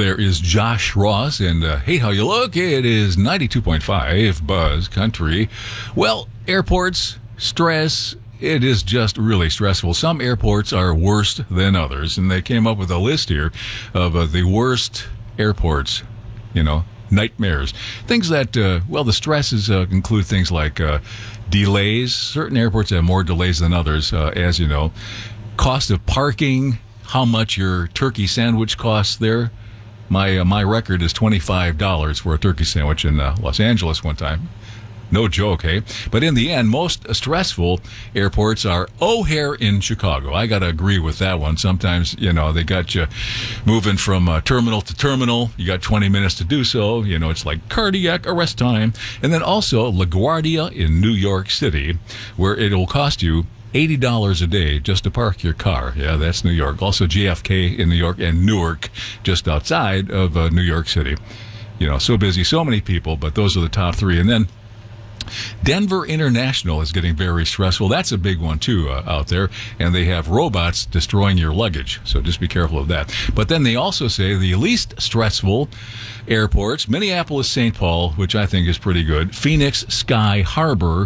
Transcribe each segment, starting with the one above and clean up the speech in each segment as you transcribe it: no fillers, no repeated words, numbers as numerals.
There is Josh Ross, and hey, how you look? It is 92.5 Buzz Country. Well, airports, stress, it is just really stressful. Some airports are worse than others, and they came up with a list here of the worst airports, nightmares. Things that, the stresses include things like delays. Certain airports have more delays than others, as you know. Cost of parking, how much your turkey sandwich costs there. My record is $25 for a turkey sandwich in Los Angeles one time. No joke, hey? But in the end, most stressful airports are O'Hare in Chicago. I got to agree with that one. Sometimes, they got you moving from terminal to terminal. You got 20 minutes to do so. It's like cardiac arrest time. And then also LaGuardia in New York City, where it will cost you $80 a day just to park your car. Yeah, that's New York. Also JFK in New York and Newark, just outside of New York City. So busy, so many people, but those are the top three. And then Denver International is getting very stressful. That's a big one, too, out there. And they have robots destroying your luggage. So just be careful of that. But then they also say the least stressful airports, Minneapolis-St. Paul, which I think is pretty good. Phoenix Sky Harbor.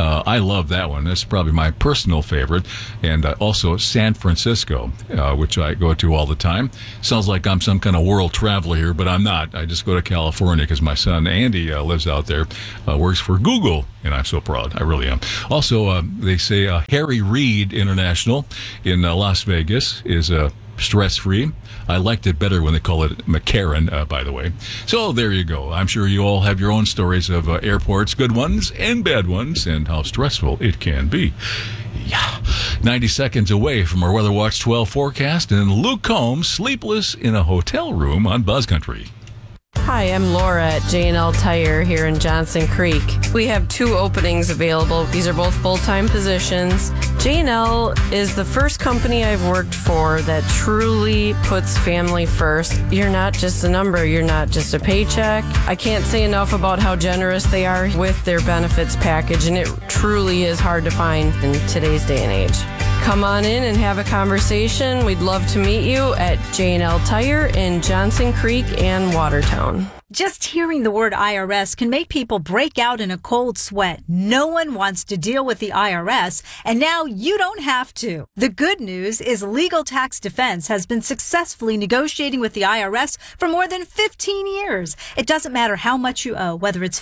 I love that one. That's probably my personal favorite. And also San Francisco, which I go to all the time. Sounds like I'm some kind of world traveler here, but I'm not. I just go to California because my son Andy lives out there, works for Google, and I'm so proud. I really am. Also, they say Harry Reid International in Las Vegas is stress-free. I liked it better when they call it McCarran, by the way. So there you go. I'm sure you all have your own stories of airports, good ones and bad ones, and how stressful it can be. Yeah. 90 seconds away from our Weather Watch 12 forecast, and Luke Combs sleepless in a hotel room on Buzz Country. Hi, I'm Laura at J&L Tire here in Johnson Creek. We have 2 openings available. These are both full-time positions. J&L is the first company I've worked for that truly puts family first. You're not just a number. You're not just a paycheck. I can't say enough about how generous they are with their benefits package, and it truly is hard to find in today's day and age. Come on in and have a conversation. We'd love to meet you at J&L Tire in Johnson Creek and Watertown. Just hearing the word IRS can make people break out in a cold sweat. No one wants to deal with the IRS, and now you don't have to. The good news is Legal Tax Defense has been successfully negotiating with the IRS for more than 15 years. It doesn't matter how much you owe, whether it's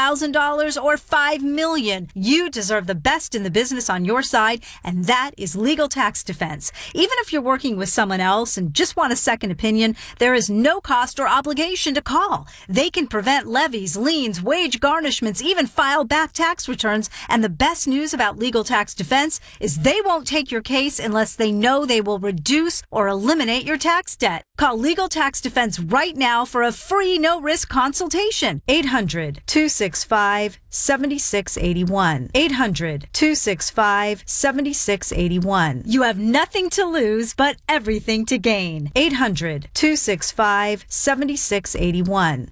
$5,000 or $5 million. You deserve the best in the business on your side, and that is Legal Tax Defense. Even if you're working with someone else and just want a second opinion, there is no cost or obligation to call. They can prevent levies, liens, wage garnishments, even file back tax returns. And the best news about Legal Tax Defense is they won't take your case unless they know they will reduce or eliminate your tax debt. Call Legal Tax Defense right now for a free no-risk consultation. 800-265-7681. 800-265-7681. You have nothing to lose but everything to gain. 800-265-7681.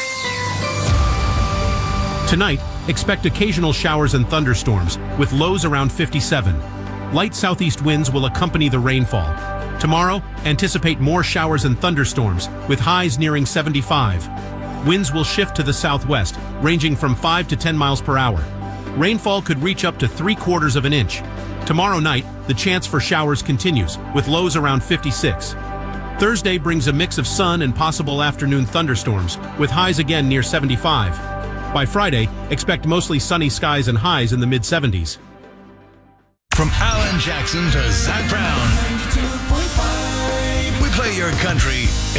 Tonight, expect occasional showers and thunderstorms with lows around 57. Light southeast winds will accompany the rainfall. Tomorrow, anticipate more showers and thunderstorms with highs nearing 75. Winds will shift to the southwest, ranging from 5 to 10 miles per hour. Rainfall could reach up to 3/4 of an inch. Tomorrow night, the chance for showers continues with lows around 56. Thursday brings a mix of sun and possible afternoon thunderstorms with highs again near 75. By Friday, expect mostly sunny skies and highs in the mid-70s. From Alan Jackson to Zach Brown, we play your country